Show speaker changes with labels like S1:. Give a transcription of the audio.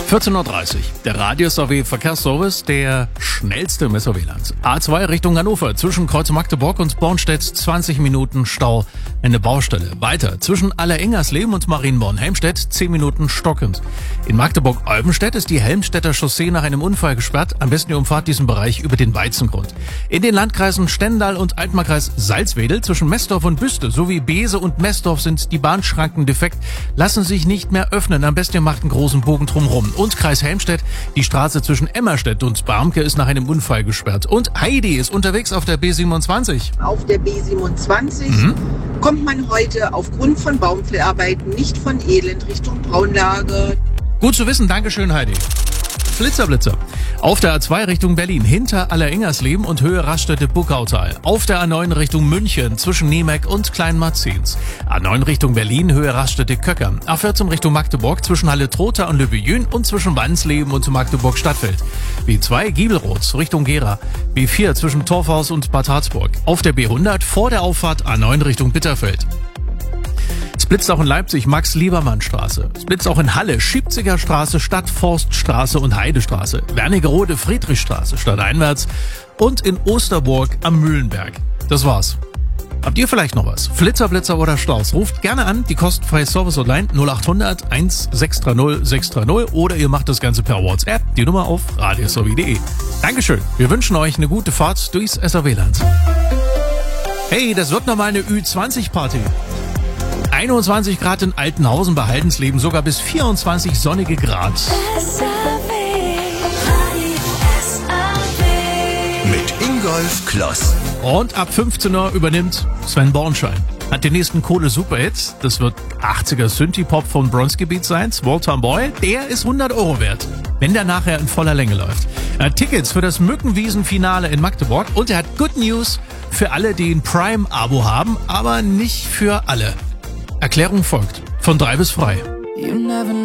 S1: 14.30 Uhr. Der Radius AW Verkehrsservice, der schnellste im SAW-Land. A2 Richtung Hannover, zwischen Kreuz Magdeburg und Bornstedt 20 Minuten Stau, eine Baustelle. Weiter, zwischen Allerengersleben und Marienborn-Helmstedt 10 Minuten stockend. In Magdeburg-Olbenstedt ist die Helmstedter Chaussee nach einem Unfall gesperrt. Am besten ihr umfahrt diesen Bereich über den Weizengrund. In den Landkreisen Stendal und Altmarkreis Salzwedel zwischen Messdorf und Büste sowie Bese und Messdorf sind die Bahnschranken defekt, lassen sich nicht mehr öffnen. Am besten ihr macht einen großen Bogen drumherum. Und Kreis Helmstedt, die Straße zwischen Emmerstedt und Barmke ist nach einem Unfall gesperrt. Und Heidi ist unterwegs auf der B27.
S2: Auf der B27 kommt man heute aufgrund von Baumfällarbeiten nicht von Elend Richtung Braunlage.
S1: Gut zu wissen, Dankeschön Heidi. Blitzer. Auf der A2 Richtung Berlin, hinter Allerengersleben und Höhe Raststätte-Buckautal. Auf der A9 Richtung München, zwischen Niemeck und Kleinmarzens. A9 Richtung Berlin, Höhe Raststätte-Köckern. A14 Richtung Magdeburg, zwischen Halle-Trotha und Löbejün und zwischen Wansleben und Magdeburg-Stadtfeld. B2 Giebelroth Richtung Gera. B4 zwischen Torfhaus und Bad Harzburg. Auf der B100 vor der Auffahrt A9 Richtung Bitterfeld. Es blitzt auch in Leipzig, Max-Liebermann-Straße. Es blitzt auch in Halle, Schiebziger Straße, Stadtforststraße und Heidestraße. Wernigerode, Friedrichstraße, stadteinwärts. Und in Osterburg am Mühlenberg. Das war's. Habt ihr vielleicht noch was? Flitzer, Blitzer oder Staus? Ruft gerne an, die kostenfreie Service-Hotline 0800 1630 630 oder ihr macht das Ganze per WhatsApp, die Nummer auf radiosw.de. Dankeschön, wir wünschen euch eine gute Fahrt durchs SAW-Land. Hey, das wird nochmal eine Ü20-Party. 21 Grad in Altenhausen bei Haldensleben, sogar bis 24 sonnige Grad.
S3: Mit Ingolf Kloss.
S1: Und ab 15 Uhr übernimmt Sven Bornschein. Hat den nächsten Kohle-Superhit. Das wird 80er Synthie-Pop von Bronski-Beat sein. Small Town Boy. Der ist 100 Euro wert, wenn der nachher in voller Länge läuft. Er hat Tickets für das Mückenwiesen-Finale in Magdeburg. Und er hat Good News für alle, die ein Prime-Abo haben, aber nicht für alle. Erklärung folgt. Von 3 bis frei.